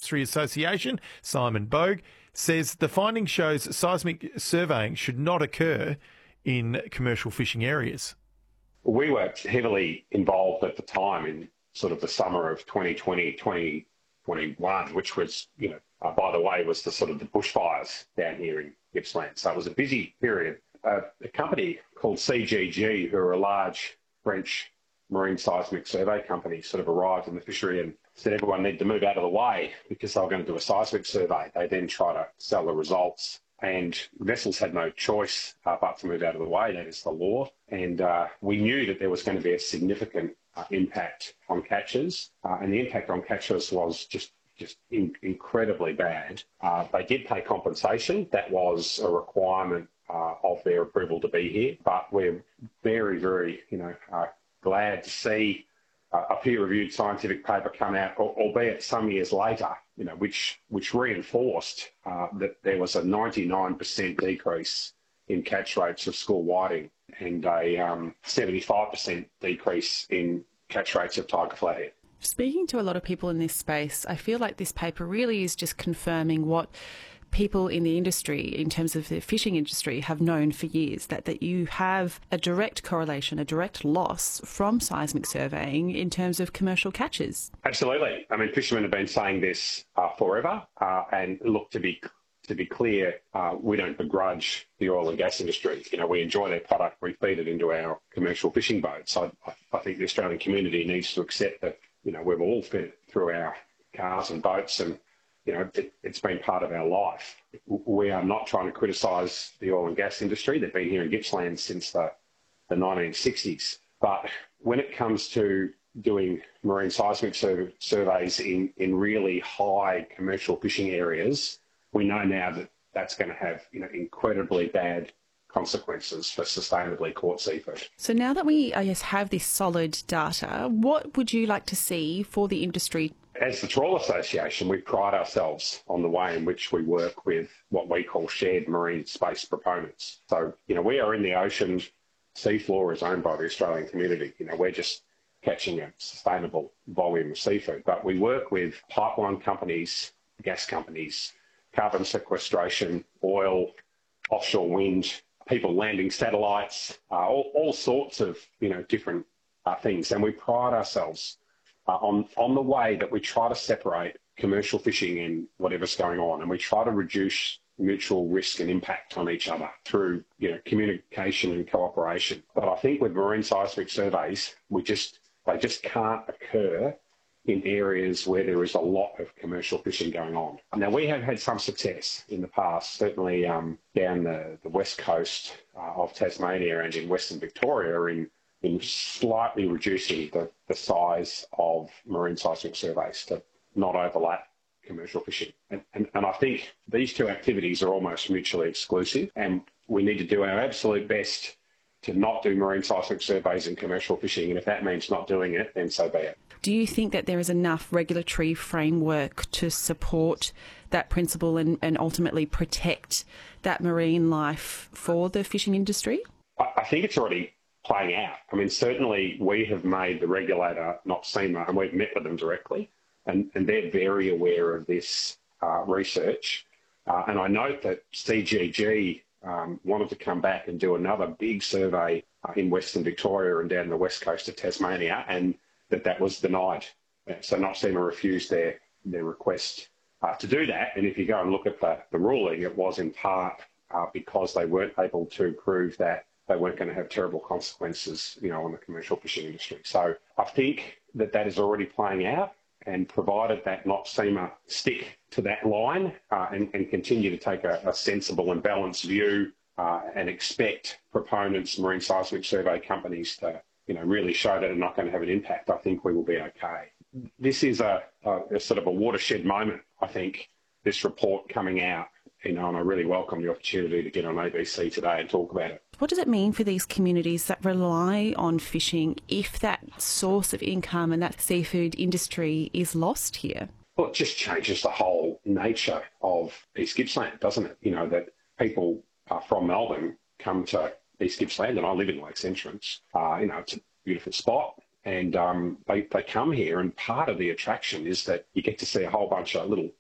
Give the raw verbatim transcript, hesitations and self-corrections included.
Industry Association, Simon Bogue, says the finding shows seismic surveying should not occur in commercial fishing areas. We were heavily involved at the time in sort of the summer of twenty twenty, twenty twenty-one, which was, you know, uh, by the way, was the sort of the bushfires down here in Gippsland. So it was a busy period. Uh, a company called C G G, who are a large French marine seismic survey company, sort of arrived in the fishery and said everyone needed to move out of the way because they were going to do a seismic survey. They then try to sell the results, and vessels had no choice uh, but to move out of the way. That is the law. And uh, we knew that there was going to be a significant uh, impact on catches, uh, and the impact on catches was just just in, incredibly bad. Uh, they did pay compensation. That was a requirement uh, of their approval to be here. But we're very, very, you know, uh, glad to see uh, a peer-reviewed scientific paper come out, albeit some years later, you know, which which reinforced uh, that there was a ninety-nine percent decrease in catch rates of school whiting and a um, seventy-five percent decrease in catch rates of tiger flathead. Speaking to a lot of people in this space, I feel like this paper really is just confirming what people in the industry, in terms of the fishing industry, have known for years, that, that you have a direct correlation, a direct loss from seismic surveying in terms of commercial catches. Absolutely. I mean, fishermen have been saying this uh, forever. Uh, and look, to be to be clear, uh, we don't begrudge the oil and gas industry. You know, we enjoy their product. We feed it into our commercial fishing boats. I, I think the Australian community needs to accept that, you know, we've all fed it through our cars and boats, and you know, it, it's been part of our life. We are not trying to criticise the oil and gas industry. They've been here in Gippsland since the, the nineteen sixties. But when it comes to doing marine seismic sur- surveys in, in really high commercial fishing areas, we know now that that's going to have, you know, incredibly bad consequences for sustainably caught seafood. So now that we, I guess, have this solid data, what would you like to see for the industry? As the Trawl Association, we pride ourselves on the way in which we work with what we call shared marine space proponents. So, you know, we are in the ocean. Seafloor is owned by the Australian community. You know, we're just catching a sustainable volume of seafood. But we work with pipeline companies, gas companies, carbon sequestration, oil, offshore wind, people landing satellites, uh, all, all sorts of, you know, different uh, things. And we pride ourselves uh, on, on the way that we try to separate commercial fishing and whatever's going on. And we try to reduce mutual risk and impact on each other through, you know, communication and cooperation. But I think with marine seismic surveys, we just, they just can't occur in areas where there is a lot of commercial fishing going on. Now, we have had some success in the past, certainly um, down the, the west coast uh, of Tasmania and in Western Victoria, in, in slightly reducing the, the size of marine seismic surveys to not overlap commercial fishing. And, and, and I think these two activities are almost mutually exclusive, and we need to do our absolute best to not do marine seismic surveys in commercial fishing. And if that means not doing it, then so be it. Do you think that there is enough regulatory framework to support that principle and, and ultimately protect that marine life for the fishing industry? I, I think it's already playing out. I mean, certainly we have made the regulator, NOPSEMA, and we've met with them directly, and, and they're very aware of this uh, research. Uh, and I note that C G G um, wanted to come back and do another big survey uh, in Western Victoria and down the west coast of Tasmania, and that that was denied. So NOPSEMA refused their, their request uh, to do that. And if you go and look at the, the ruling, it was in part uh, because they weren't able to prove that they weren't going to have terrible consequences, you know, on the commercial fishing industry. So I think that that is already playing out, and provided that NOPSEMA stick to that line uh, and, and continue to take a, a sensible and balanced view uh, and expect proponents, marine seismic survey companies to, you know, really show that they're not going to have an impact, I think we will be okay. This is a, a, a sort of a watershed moment, I think, this report coming out, you know, and I really welcome the opportunity to get on A B C today and talk about it. What does it mean for these communities that rely on fishing if that source of income and that seafood industry is lost here? Well, it just changes the whole nature of East Gippsland, doesn't it? You know, that people uh, from Melbourne come to East Gippsland, and I live in Lakes Entrance. Uh, you know, it's a beautiful spot, and um, they, they come here, and part of the attraction is that you get to see a whole bunch of little